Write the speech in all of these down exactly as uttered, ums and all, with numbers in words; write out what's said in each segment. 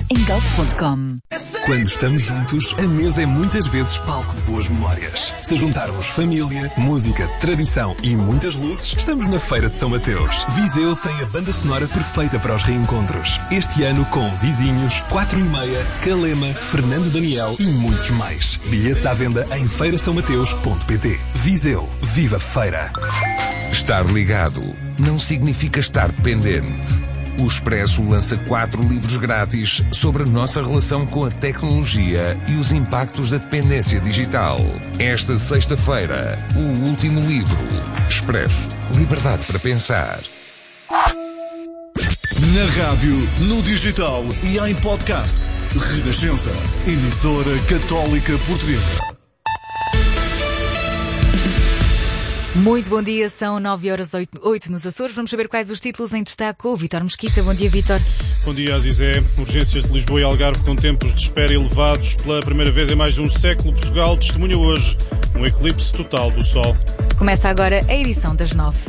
em galp ponto com. Quando estamos juntos, a mesa é muitas vezes palco de boas memórias. Se juntarmos família, música, tradição e muitas luzes, estamos na Feira de São Mateus. Viseu tem a banda sonora perfeita para os reencontros. Este ano com Vizinhos, Quatro e Meia, Calema, Fernando Daniel e muitos mais. Bilhetes à venda em feira são mateus ponto pt. Viseu, viva feira! Estar ligado não significa estar dependente. O Expresso lança quatro livros grátis sobre a nossa relação com a tecnologia e os impactos da dependência digital. Esta sexta-feira, o último livro. Expresso. Liberdade para pensar. Na rádio, no digital e em podcast. Renascença. Emissora Católica Portuguesa. Muito bom dia, são nove horas e oito nos Açores. Vamos saber quais os títulos em destaque com o Vítor Mesquita. Bom dia, Vítor. Bom dia, Azizé. Urgências de Lisboa e Algarve com tempos de espera elevados. Pela primeira vez em mais de um século, Portugal testemunha hoje um eclipse total do Sol. Começa agora a edição das nove.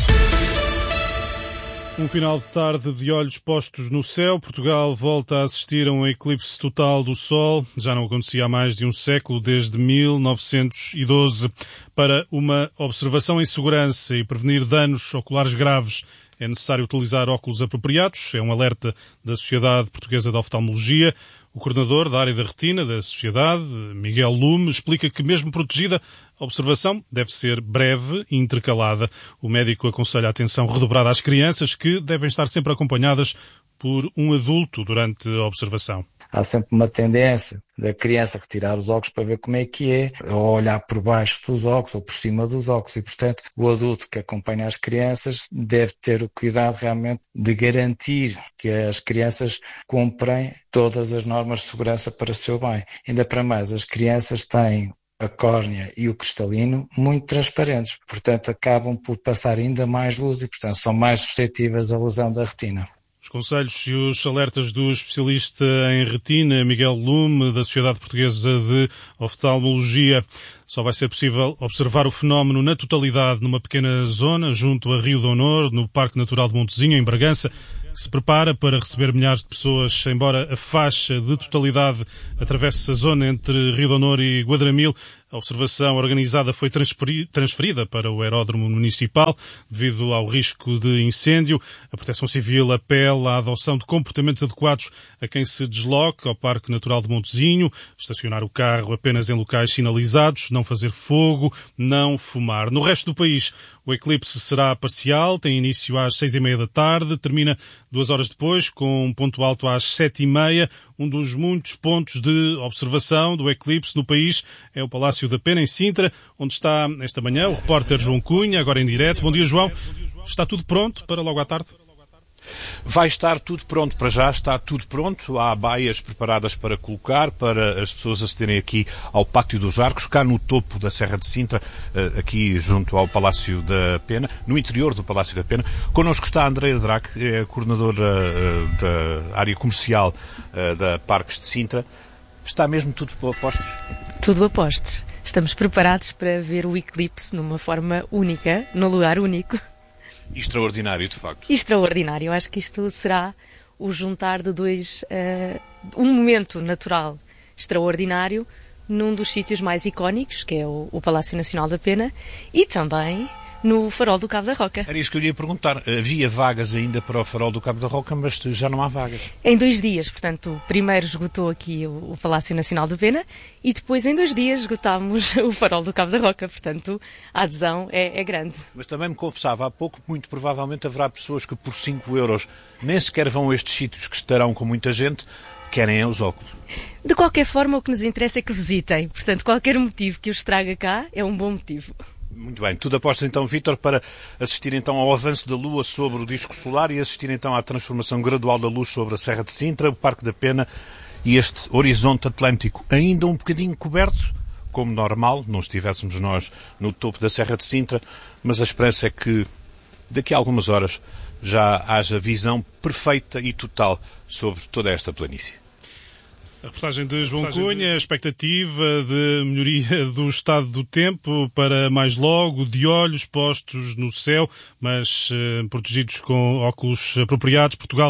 Um final de tarde de olhos postos no céu. Portugal volta a assistir a um eclipse total do Sol. Já não acontecia há mais de um século, desde mil novecentos e doze. Para uma observação em segurança e prevenir danos oculares graves, é necessário utilizar óculos apropriados. É um alerta da Sociedade Portuguesa de Oftalmologia. O coordenador da área da retina da Sociedade, Miguel Lume, explica que mesmo protegida, a observação deve ser breve e intercalada. O médico aconselha a atenção redobrada às crianças, que devem estar sempre acompanhadas por um adulto durante a observação. Há sempre uma tendência da criança retirar os óculos para ver como é que é, ou olhar por baixo dos óculos ou por cima dos óculos, e portanto o adulto que acompanha as crianças deve ter o cuidado realmente de garantir que as crianças cumprem todas as normas de segurança para o seu bem. Ainda para mais, as crianças têm a córnea e o cristalino muito transparentes, portanto acabam por passar ainda mais luz e portanto são mais suscetíveis à lesão da retina. Os conselhos e os alertas do especialista em retina, Miguel Lume, da Sociedade Portuguesa de Oftalmologia. Só vai ser possível observar o fenómeno na totalidade numa pequena zona, junto a Rio de Honor, no Parque Natural de Montezinho, em Bragança, que se prepara para receber milhares de pessoas, embora a faixa de totalidade atravesse a zona entre Rio de Honor e Guadramil. A observação organizada foi transferida para o aeródromo municipal devido ao risco de incêndio. A Proteção Civil apela à adoção de comportamentos adequados a quem se desloque ao Parque Natural de Montezinho, estacionar o carro apenas em locais sinalizados, não fazer fogo, não fumar. No resto do país, o eclipse será parcial, tem início às seis e meia da tarde, termina duas horas depois, com um ponto alto às sete e meia. Um dos muitos pontos de observação do eclipse no país é o Palácio da Pena, em Sintra, onde está esta manhã o repórter João Cunha, agora em direto. Bom dia, João. Está tudo pronto para logo à tarde? Vai estar tudo pronto, para já está tudo pronto. Há baias preparadas para colocar, para as pessoas acederem aqui ao Pátio dos Arcos, cá no topo da Serra de Sintra, aqui junto ao Palácio da Pena, no interior do Palácio da Pena. Connosco está a Andreia Drac, é a coordenadora da área comercial da Parques de Sintra. Está mesmo tudo a postos? Tudo a postos. Estamos preparados para ver o eclipse numa forma única, num lugar único. Extraordinário, de facto. Extraordinário. Eu acho que isto será o juntar de dois... Uh, um momento natural extraordinário num dos sítios mais icónicos, que é o, o Palácio Nacional da Pena, e também no Farol do Cabo da Roca. Era isso que eu lhe ia perguntar. Havia vagas ainda para o Farol do Cabo da Roca, mas já não há vagas. Em dois dias, portanto, primeiro esgotou aqui o, o Palácio Nacional da Pena e depois em dois dias esgotámos o Farol do Cabo da Roca. Portanto, a adesão é, é grande. Mas também me confessava há pouco, muito provavelmente haverá pessoas que por cinco euros nem sequer vão a estes sítios que estarão com muita gente, querem é os óculos. De qualquer forma, o que nos interessa é que visitem. Portanto, qualquer motivo que os traga cá é um bom motivo. Muito bem, tudo aposta então, Vítor, para assistir então ao avanço da Lua sobre o disco solar e assistir então à transformação gradual da luz sobre a Serra de Sintra, o Parque da Pena e este horizonte atlântico ainda um bocadinho coberto, como normal, não estivéssemos nós no topo da Serra de Sintra, mas a esperança é que daqui a algumas horas já haja visão perfeita e total sobre toda esta planície. A reportagem de João Cunha, a expectativa de melhoria do estado do tempo para mais logo, de olhos postos no céu, mas eh, protegidos com óculos apropriados. Portugal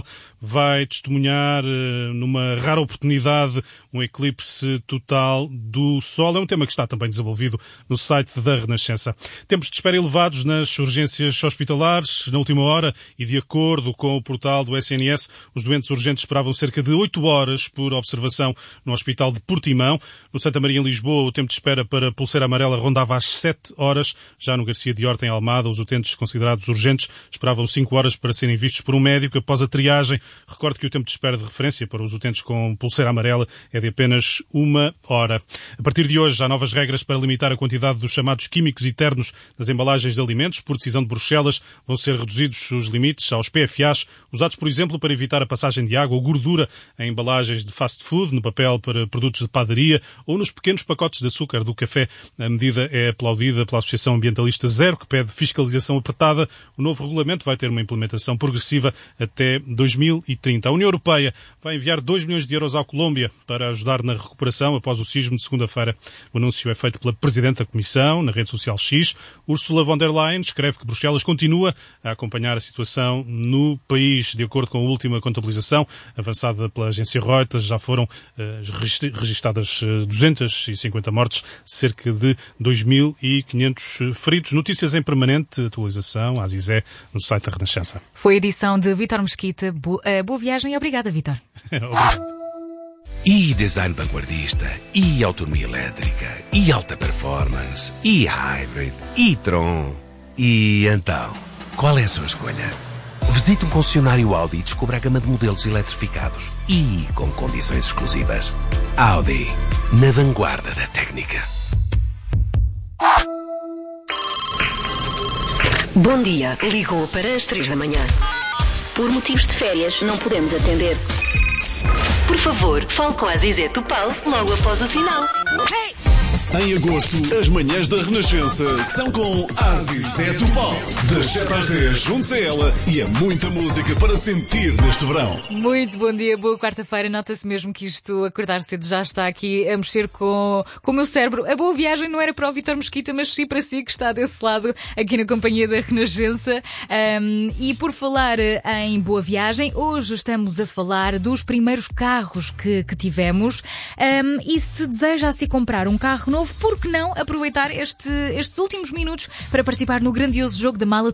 vai testemunhar, numa rara oportunidade, um eclipse total do Sol. É um tema que está também desenvolvido no site da Renascença. Tempos de espera elevados nas urgências hospitalares. Na última hora, e de acordo com o portal do S N S, os doentes urgentes esperavam cerca de oito horas por observação no Hospital de Portimão. No Santa Maria, em Lisboa, o tempo de espera para pulseira amarela rondava as sete horas. Já no Garcia de Horta, em Almada, os utentes considerados urgentes esperavam cinco horas para serem vistos por um médico após a triagem. Recordo que o tempo de espera de referência para os utentes com pulseira amarela é de apenas uma hora. A partir de hoje, há novas regras para limitar a quantidade dos chamados químicos eternos nas embalagens de alimentos. Por decisão de Bruxelas, vão ser reduzidos os limites aos P F As, usados, por exemplo, para evitar a passagem de água ou gordura em embalagens de fast food, no papel para produtos de padaria ou nos pequenos pacotes de açúcar do café. A medida é aplaudida pela Associação Ambientalista Zero, que pede fiscalização apertada. O novo regulamento vai ter uma implementação progressiva até dois mil e trinta. A União Europeia vai enviar dois milhões de euros à Colômbia para ajudar na recuperação após o sismo de segunda-feira. O anúncio é feito pela Presidente da Comissão, na rede social X. Ursula von der Leyen escreve que Bruxelas continua a acompanhar a situação no país. De acordo com a última contabilização avançada pela agência Reuters, já foram uh, registadas uh, duzentas e cinquenta mortes, cerca de dois mil e quinhentos feridos. Notícias em permanente atualização, a Zizé, no site da Renascença. Foi a edição de Vítor Mesquita. Bo- uh, boa viagem e obrigada, Vítor. Obrigado. E design vanguardista, e autonomia elétrica, e alta performance, e hybrid, e Tron. E então, qual é a sua escolha? Visite um concessionário Audi e descubra a gama de modelos eletrificados e com condições exclusivas. Audi, na vanguarda da técnica. Bom dia, ligou para as três da manhã. Por motivos de férias, não podemos atender. Por favor, fale com a Zizé Topal logo após o sinal. Hey! Em agosto, as manhãs da Renascença são com a Zizé Topal. Das sete às dez, junte-se a ela e é muita música para sentir neste verão. Muito bom dia, boa quarta-feira. Nota-se mesmo que isto, acordar cedo, já está aqui a mexer com, com o meu cérebro. A boa viagem não era para o Vítor Mesquita, mas sim para si, que está desse lado, aqui na companhia da Renascença. Um, e por falar em boa viagem, hoje estamos a falar dos primeiros carros que, que tivemos. Um, e se deseja assim comprar um carro novo, por que não aproveitar este, estes últimos minutos para participar no grandioso jogo da mala